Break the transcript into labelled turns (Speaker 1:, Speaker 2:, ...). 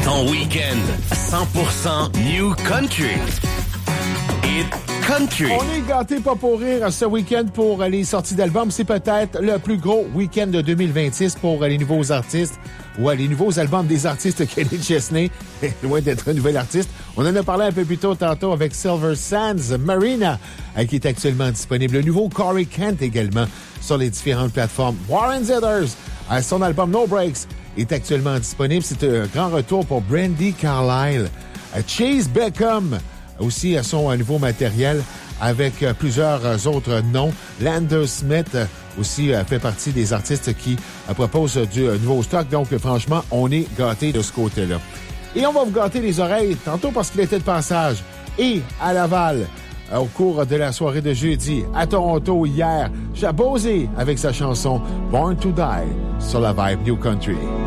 Speaker 1: Ton week-end 100% New Country. Hit Country.
Speaker 2: On est gâtés pas pour rire ce week-end pour les sorties d'albums. C'est peut-être le plus gros week-end de 2026 pour les nouveaux artistes ou les nouveaux albums des artistes. Kenny Chesney est loin d'être un nouvel artiste. On en a parlé un peu plus tôt tantôt avec Silver Sands, Marina, qui est actuellement disponible. Le nouveau Corey Kent également sur les différentes plateformes. Warren Zeders, son album No Breaks est actuellement disponible. C'est un grand retour pour Brandy Carlile. Chase Beckham aussi son nouveau matériel avec plusieurs autres noms. Lander Smith aussi fait partie des artistes qui proposent du nouveau stock. Donc, franchement, on est gâtés de ce côté-là. Et on va vous gâter les oreilles tantôt parce qu'il était de passage. Et à Laval, au cours de la soirée de jeudi, à Toronto hier, Jabosé avec sa chanson Born to Die sur la Vibe New Country.